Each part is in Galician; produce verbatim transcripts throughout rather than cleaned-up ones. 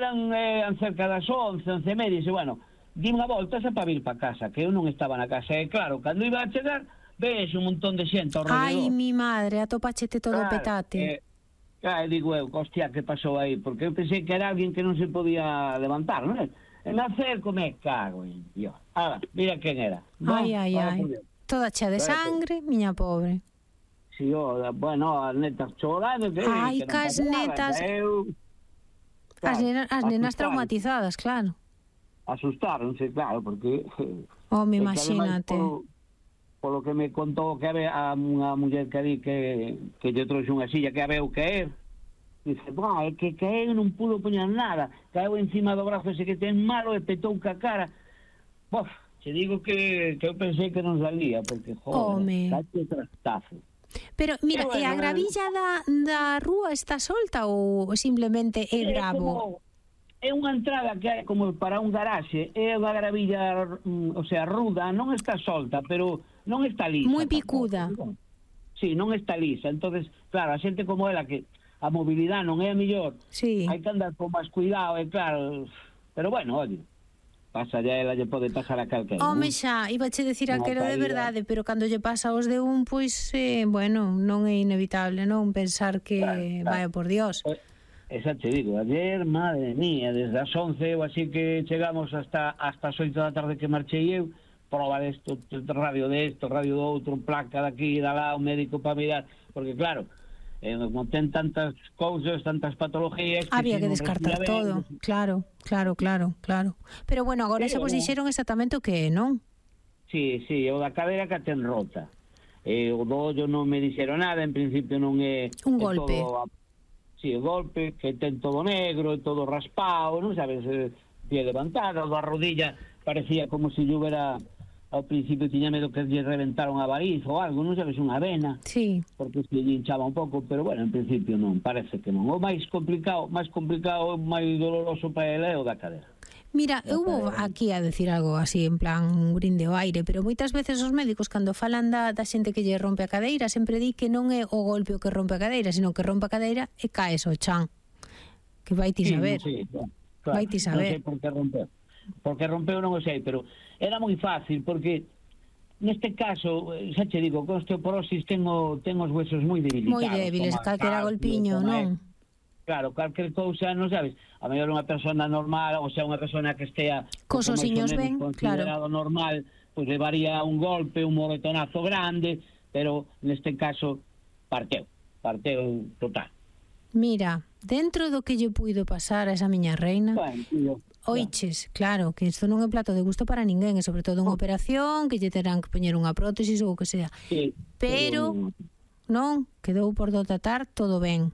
eran, eran cerca das once, once e media, e bueno, di unha volta xa para vir para casa, que eu non estaba na casa, e claro, cando iba a chegar, ves un montón de xente ao redor. Ai, mi madre, atopachete todo claro, petate. Eh, claro, digo eu, hostia, que pasou aí? Porque eu pensei que era alguén que non se podía levantar, non é? E me acerco, me cago en Dios. Ah, mira quen era. Ai, ai, ai. Toda chea de sangre, miña pobre. Si, sí, oh, bueno, as netas chorando, que, ai, que cas netas... Eu... Claro, as, nenas, as nenas traumatizadas, claro. Asustaronse, claro, porque... Oh, me imagínate. Polo, polo que me contou que había unha muller que di que, que lle trouxe unha silla que habeu caer, dice, bah, é que caeu non pudo poñer nada, caeu encima do brazo ese que ten malo e petou ca cara. Bof, te digo que, que eu pensei que non salía, porque, joder, cache trastazo. Pero, mira, e, bueno, e a gravilla da, da rúa está solta ou simplemente é bravo? É unha entrada que hai como para un garaxe, é unha gravilla, o sea, ruda, non está solta, pero non está lisa. Moi picuda. Sí, non está lisa. Entonces, claro, a xente como ela, que a mobilidade non é a mellor, sí, hai que andar con máis cuidado, e claro, pero bueno, oye, pasa ya, ela lle pode pasar a calquera. Home, xa, iba che decir aquelo de verdade, pero cando lle pasa aos de un, pois, eh, bueno, non é inevitable, non? Pensar que, claro, claro, vaya por Dios. Esa te digo, ayer, madre mía, desde as once ou así que chegamos hasta hasta as oito da tarde que marchei eu, proba desto, radio desto, radio do outro, placa daqui, da lá, un médico para mirar, porque claro, eh, como ten tantas cousas, tantas patologías... Había que, que descartar todo, ben, claro, claro, claro, claro. Pero bueno, agora xa vos dixeron exactamente o que é, non? Sí, sí, o da cadera que ten rota. Eh, o do ollo non me dixeron nada, en principio non é... Un golpe. Todo, sí, o golpe, que ten todo negro, todo raspado, non sabes, eh, pie levantado, da rodilla parecía como se si yo hubiera... Ao principio tiña medo que lle reventaron a variz ou algo, non sabes, unha vena. Sí. Porque se lle hinchaba un pouco, pero bueno, en principio non, parece que non. O máis complicado, máis complicado, máis doloroso para ele é o da cadera. Mira, eu vou aquí a decir algo así en plan un brinde ao aire, pero moitas veces os médicos cando falan da, da xente que lle rompe a cadeira sempre di que non é o golpe o que rompe a cadeira, sino que rompe a cadeira e caes ao chan. Que vai ti saber. Sí, no sé, claro, vai ti saber. Non sei por que rompeu. Porque rompeu non o sei, pero era moi fácil, porque neste caso, xa che digo, con osteoporosis tengo, tengo os huesos moi debilitados. Moi débiles, calquera golpiño, non? Claro, calquer cousa, non sabes, a mellor unha persona normal, ou sea, unha persona que estea cos osiños ben, considerado claro, normal, pois pues levaría un golpe, un moretonazo grande, pero neste caso parteu, parteu total. Mira, dentro do que lle puido pasar a esa miña reina, bueno, tío, oiches, claro, que isto non é plato de gusto para ninguén, e sobre todo unha oh. operación, que lle terán que poñer unha prótesis ou o que sea. Sí, pero, pero non, quedou por do tratar todo ben.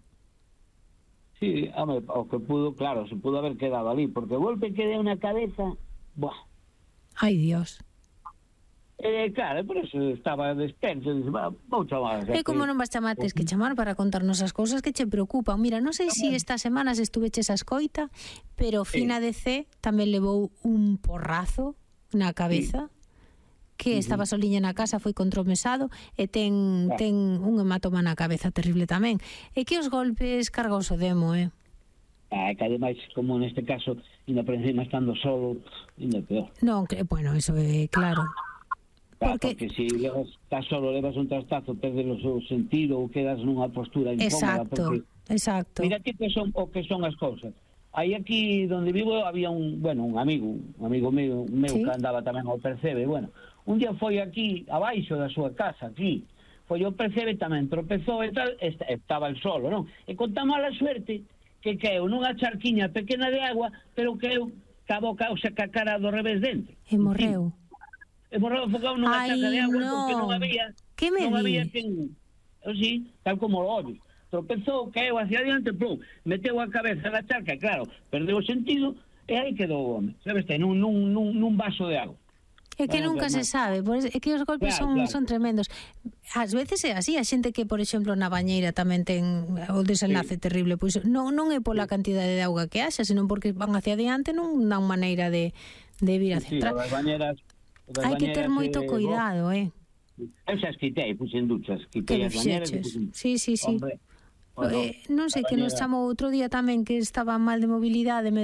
Sí, home, o que pudo, claro, se pudo haber quedado ali, porque o golpe que deu na cabeza, buah. Ai, Dios. Eh, claro, por eso estaba despenso, vou chamar. E como non vas chamar, tes que chamar para contarnos as cousas que che preocupan. Mira, non sei se si estas semanas estuveches a escoita, pero Fina D C tamén levou un porrazo na cabeza, sí, que estaba soliña na casa, foi contromesado e ten, ten un hematoma na cabeza terrible tamén. E que os golpes cargaos o demo, eh? Ah, que ademais, como neste caso, ainda por encima estando solo, ainda peor. Non, que, bueno, eso é claro. Claro, porque, porque si levas, estás solo, levas un trastazo, perdes o seu sentido ou quedas nunha postura incómoda. Exacto, porque, exacto. Mira que son, o que son as cousas. Aí aquí donde vivo había un, bueno, un amigo, un amigo meu, meu ¿sí? que andaba tamén ao Percebe, bueno, un día foi aquí, abaixo da súa casa, aquí, foi ao Percebe tamén, tropezou e tal, est estaba el solo, non? E con tan mala suerte que caeu nunha charquiña pequena de agua, pero caeu ca boca, o sea, ca cara do revés dentro. E morreu. E morreu afogado nunha Ay, chaca de agua no. porque non había, que me non había quen, o sí, tal como o ollo. Tropezou, caeu hacia adiante, plum, meteu a cabeza na charca, claro, perdeu o sentido, e aí quedou o home, sabes, nun, nun, nun, nun vaso de agua. É que bueno, nunca se sabe, por eso, é que os golpes claro, son, claro. son tremendos. Ás veces é así, a xente que, por exemplo, na bañeira tamén ten o desenlace sí. terrible, pois non, non é pola cantidade de auga que haxa, senón porque van hacia adiante, non dan maneira de, de vir hacia sí, atrás. Sí, bañeras, hai que ter moito de... cuidado, eh. Eu xa esquitei, puxen duchas, quitei as bañeras. Sí, sí, sí. Hombre, bueno, eh, non sei, que nos chamou outro día tamén que estaba mal de mobilidade,